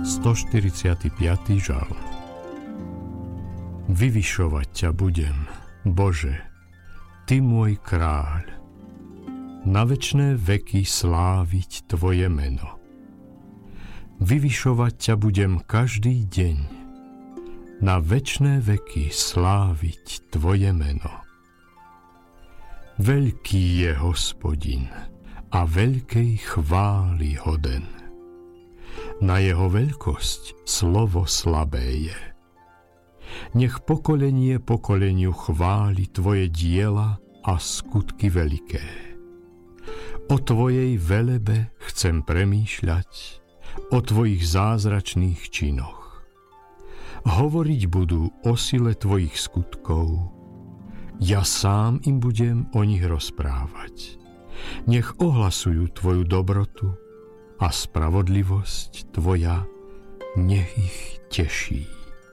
145. žalm. Vyvyšovať ťa budem, Bože, Ty môj kráľ, na večné veky sláviť Tvoje meno. Vyvyšovať ťa budem každý deň, na večné veky sláviť Tvoje meno. Veľký je Hospodin a veľkej chvály hoden. Na jeho veľkosť slovo slabé je. Nech pokolenie pokoleniu chváli Tvoje diela a skutky veľké. O Tvojej velebe chcem premýšľať, o Tvojich zázračných činoch. Hovoriť budú o sile Tvojich skutkov, ja sám im budem o nich rozprávať. Nech ohlasujú Tvoju dobrotu a spravodlivosť Tvoja nech ich teší.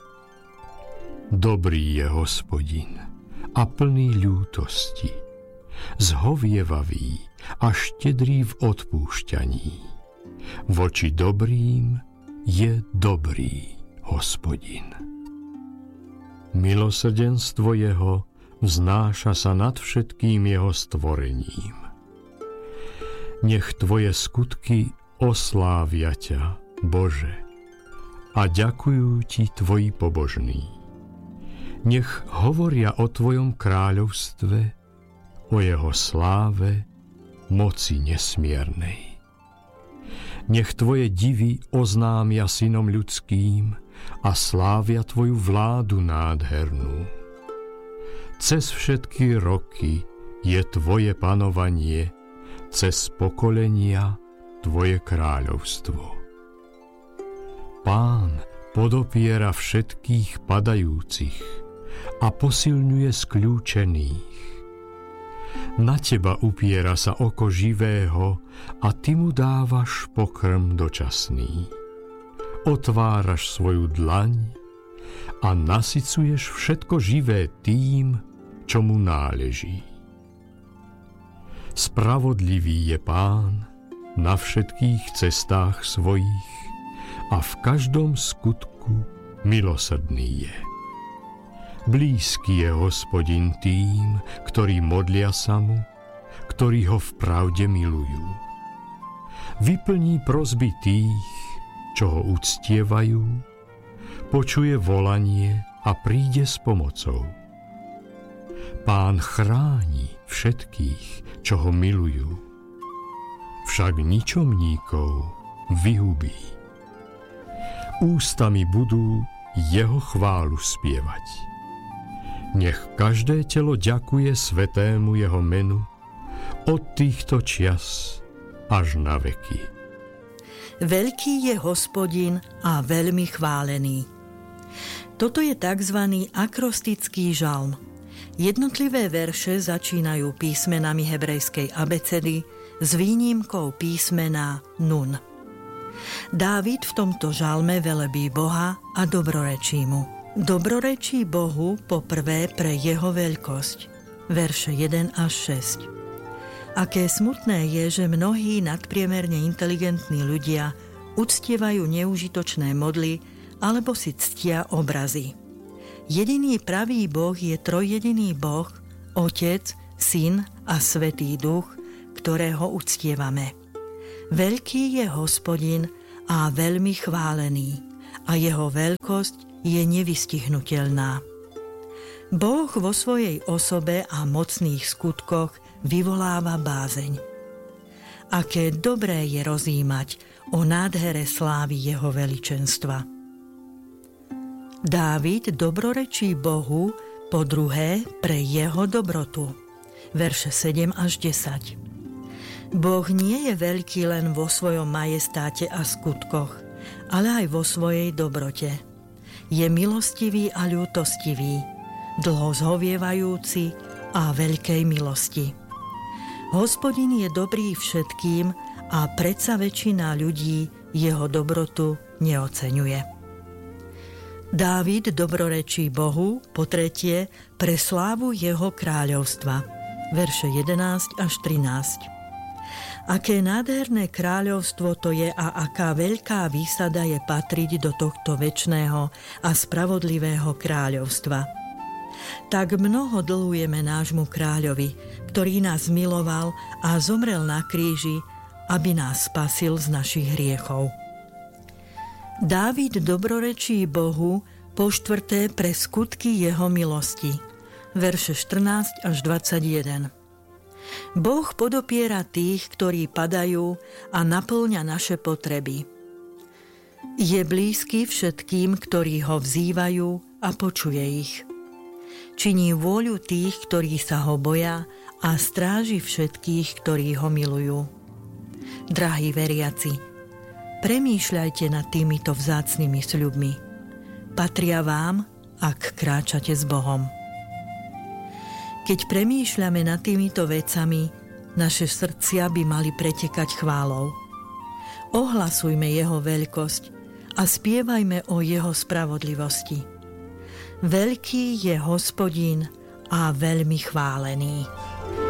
Dobrý je Hospodin a plný ľútosti, zhovievavý a štedrý v odpúšťaní. Voči dobrým je dobrý Hospodin. Milosrdenstvo jeho vznáša sa nad všetkým jeho stvorením. Nech Tvoje skutky oslávia ťa, Bože, a ďakujú Ti Tvoji pobožní. Nech hovoria o Tvojom kráľovstve, o jeho sláve, moci nesmiernej. Nech Tvoje divy oznámia synom ľudským a slávia Tvoju vládu nádhernú. Cez všetky roky je Tvoje panovanie, cez pokolenia Tvoje kráľovstvo. Pán podopiera všetkých padajúcich a posilňuje skľúčených. Na Teba upiera sa oko živého a Ty mu dávaš pokrm dočasný. Otváraš svoju dlaň a nasycuješ všetko živé tým, čo mu náleží. Spravodlivý je Pán na všetkých cestách svojich a v každom skutku milosrdný je. Blízky je Hospodin tým, ktorí modlia sa mu, ktorí ho v pravde milujú. Vyplní prosby tých, čo ho uctievajú, počuje volanie a príde s pomocou. Pán chráni všetkých, čo ho milujú, však ničomníkov vyhubí. Ústami budú jeho chválu spievať. Nech každé telo ďakuje svetému jeho menu od týchto čias až na veky. Veľký je Hospodin a veľmi chválený. Toto je tzv. Akrostický žalm. Jednotlivé verše začínajú písmenami hebrejskej abecedy s výnimkou písmena Nun. Dávid v tomto žalme velebí Boha a dobrorečí mu. Dobrorečí Bohu poprvé pre jeho veľkosť. Verše 1 až 6. Aké smutné je, že mnohí nadpriemerne inteligentní ľudia uctievajú neužitočné modly alebo si ctia obrazy. Jediný pravý Boh je trojjediný Boh, Otec, Syn a Svätý Duch, ktorého uctievame. Veľký je Hospodin a veľmi chválený, a jeho veľkosť je nevystihnutelná. Boh vo svojej osobe a mocných skutkoch vyvoláva bázeň. Aké dobré je rozjímať o nádhere slávy jeho veličenstva. Dávid dobrorečí Bohu po druhé pre jeho dobrotu. Verše 7 až 10. Boh nie je veľký len vo svojom majestáte a skutkoch, ale aj vo svojej dobrote. Je milostivý a ľútostivý, dlho zhovievajúci a veľkej milosti. Hospodin je dobrý všetkým a predsa väčšina ľudí jeho dobrotu neoceňuje. Dávid dobrorečí Bohu po tretie pre slávu jeho kráľovstva. Verše 11 až 13. Aké nádherné kráľovstvo to je a aká veľká výsada je patriť do tohto večného a spravodlivého kráľovstva. Tak mnoho dlhujeme nášmu kráľovi, ktorý nás miloval a zomrel na kríži, aby nás spasil z našich hriechov. Dávid dobrorečí Bohu po štvrté pre skutky jeho milosti. Verše 14 až 21. Boh podopiera tých, ktorí padajú a naplňa naše potreby. Je blízky všetkým, ktorí ho vzývajú a počuje ich. Činí vôľu tých, ktorí sa ho boja a stráži všetkých, ktorí ho milujú. Drahí veriaci, premýšľajte nad týmito vzácnymi sľubmi. Patria vám, ak kráčate s Bohom. Keď premýšľame nad týmito vecami, naše srdcia by mali pretekať chválou. Ohlasujme jeho veľkosť a spievajme o jeho spravodlivosti. Veľký je Hospodin a veľmi chválený.